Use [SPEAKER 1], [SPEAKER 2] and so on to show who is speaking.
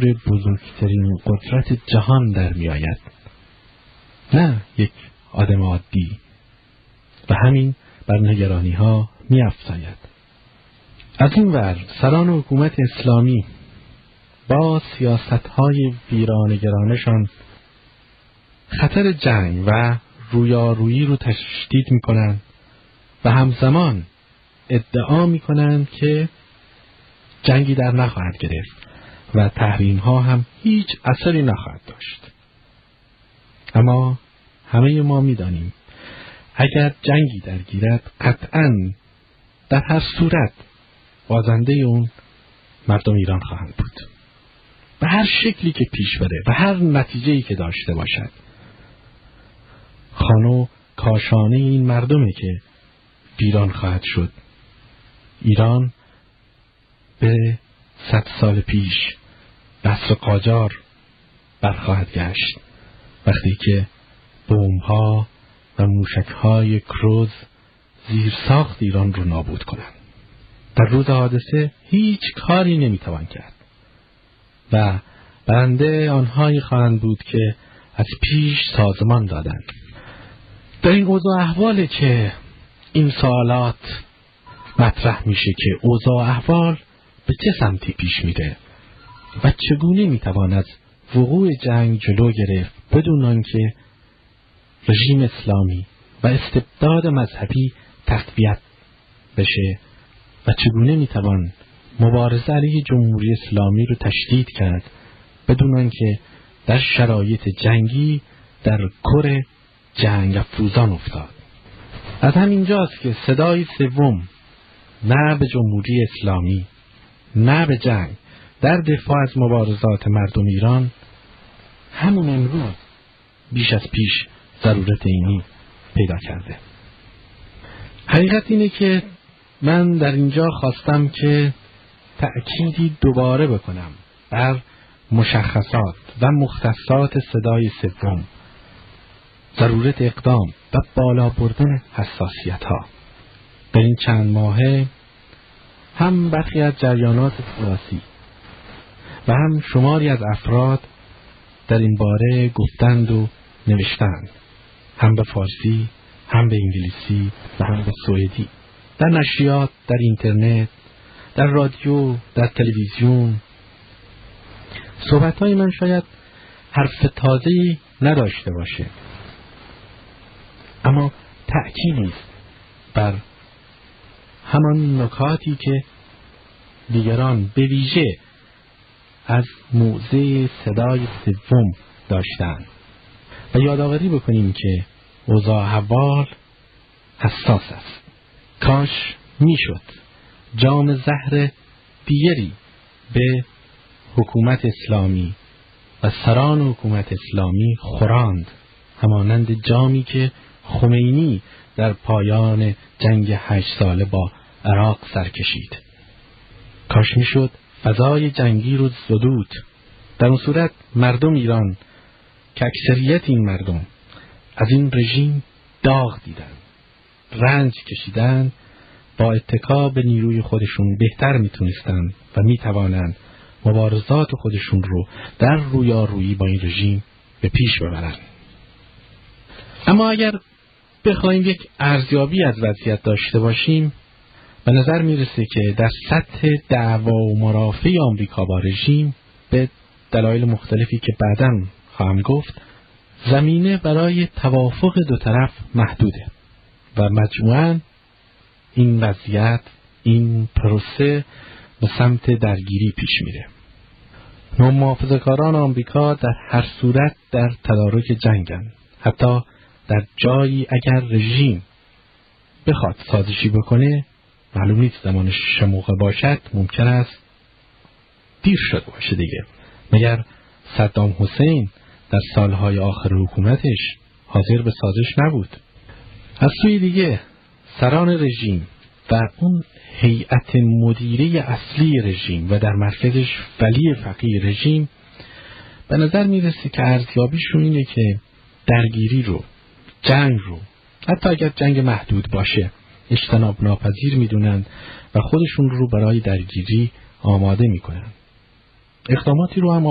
[SPEAKER 1] بزرگترین قدرت جهان در می آید، نه یک آدم عادی، و همین بر نگرانی ها می افزاید. از این ور سران حکومت اسلامی با سیاست های ویرانگرانشان خطر جنگ و رویارویی رو تشدید می کنند و همزمان ادعا می کنند که جنگی در نخواهد گرفت و تحریم ها هم هیچ اثری نخواهد داشت. اما همه ما می دانیم اگر جنگی درگیرد قطعاً در هر صورت بازنده اون مردم ایران خواهند بود، به هر شکلی که پیش بره و هر نتیجه‌ای که داشته باشد. خانه کاشانه این مردمه که ویران خواهد شد. ایران به 100 سال پیش عصر قاجار برخواهد گشت، وقتی که بمب‌ها و موشک‌های کروز زیر ساخت ایران رو نابود کنند. در روز حادثه هیچ کاری نمیتوان کرد و برنده آنهایی خواهند بود که از پیش سازمان دادند. در این اوضاع احواله که این سوالات مطرح میشه که اوضاع احوال به چه سمتی پیش میره و چگونه میتوان از وقوع جنگ جلو گرفت بدون آنکه رژیم اسلامی و استبداد مذهبی تقویت بشه و چگونه میتوان مبارزه علیه جمهوری اسلامی رو تشدید کرد بدون آنکه در شرایط جنگی در کور جنگ افروزان افتاد. از همینجاست که صدای سوم نه به جمهوری اسلامی نه به جنگ در دفاع از مبارزات مردم ایران همون امروز بیش از پیش ضرورت اینی پیدا کرده. حقیقت اینه که من در اینجا خواستم که تأکیدی دوباره بکنم بر مشخصات و مختصات صدای سوم، ضرورت اقدام و بالا بردن حساسیت ها. در این چند ماهه هم برخی از جریانات سیاسی و هم شماری از افراد در این باره گفتند و نوشتند، هم به فارسی، هم به انگلیسی و هم به سوئدی، در نشریات، در اینترنت، در رادیو، در تلویزیون. صحبت‌های من شاید حرف تازه‌ای نداشته باشه، اما تأکیدی است بر همان نکاتی که دیگران به ویژه از موضع صدای سوم داشتند و یادآوری بکنیم که اوضاع احوال حساس است. کاش میشد جام زهر دیگری به حکومت اسلامی و سران حکومت اسلامی خوراند، همانند جامی که خمینی در پایان جنگ 8 ساله با عراق سر کشید. کاش میشد فضای جنگی رو زدود. در اون صورت مردم ایران که اکثریت این مردم از این رژیم داغ دیدن، رنج کشیدن، با اتکا به نیروی خودشون بهتر میتونستن و میتوانند مبارزات خودشون رو در رویارویی با این رژیم به پیش ببرن. اما اگر بخوایم یک ارزیابی از وضعیت داشته باشیم، به نظر میرسه که در سطح دعوا و مرافعه آمریکا با رژیم به دلایل مختلفی که بعداً خواهم گفت، زمینه برای توافق دو طرف محدوده و مجموعاً این وضعیت، این پروسه به سمت درگیری پیش میره. محافظه‌کاران آمریکا در هر صورت در تدارک جنگن. حتی در جایی اگر رژیم بخواد سازشی بکنه، معلوم نیست زمانش چه موقع باشد، ممکن است دیر شد باشه دیگه. مگر صدام حسین در سالهای آخر حکومتش حاضر به سازش نبود؟ از سوی دیگه سران رژیم و اون هیئت مدیره اصلی رژیم و در مرکزش ولی فقیه رژیم به نظر میرسه که ارزیابیشون اینه که درگیری رو، جنگ رو، حتی اگر جنگ محدود باشه، اجتناب ناپذیر میدونن و خودشون رو برای درگیری آماده میکنن. اقداماتی رو هم